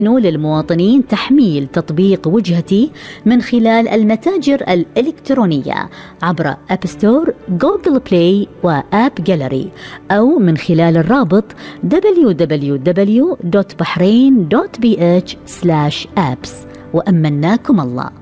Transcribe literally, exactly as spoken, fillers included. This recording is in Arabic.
للمواطنين تحميل تطبيق وجهتي من خلال المتاجر الإلكترونية عبر أب ستور، جوجل بلاي وآب جاليري، أو من خلال الرابط دبليو دبليو دبليو دوت بحرين دوت بي اتش سلاش آبس. وأمناكم الله.